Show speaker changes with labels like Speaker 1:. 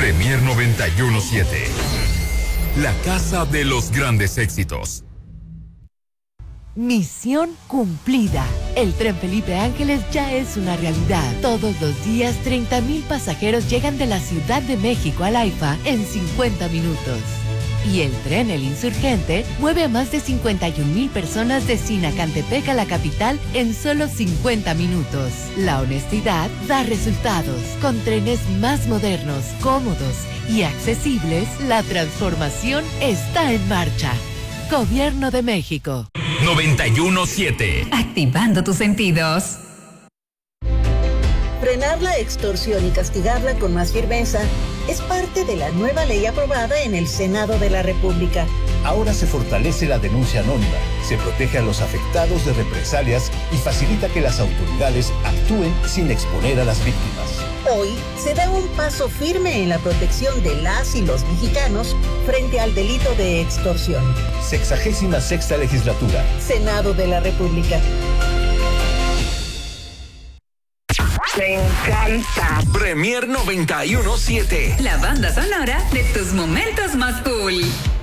Speaker 1: Premier 917. La casa de los grandes éxitos.
Speaker 2: Misión cumplida. El tren Felipe Ángeles ya es una realidad. Todos los días 30,000 pasajeros llegan de la Ciudad de México al AIFA en 50 minutos. Y el tren El Insurgente mueve a más de 51,000 personas de Sinacantepec a la capital en solo 50 minutos. La honestidad da resultados. Con trenes más modernos, cómodos y accesibles, la transformación está en marcha. Gobierno de México.
Speaker 1: 917.
Speaker 3: Activando tus sentidos.
Speaker 4: Frenar la extorsión y castigarla con más firmeza es parte de la nueva ley aprobada en el Senado de la República.
Speaker 5: Ahora se fortalece la denuncia anónima, se protege a los afectados de represalias y facilita que las autoridades actúen sin exponer a las víctimas.
Speaker 4: Hoy se da un paso firme en la protección de las y los mexicanos frente al delito de extorsión.
Speaker 5: 66ª legislatura.
Speaker 4: Senado de la República.
Speaker 6: Me encanta.
Speaker 1: Premier 917.
Speaker 3: La banda sonora de tus momentos más cool.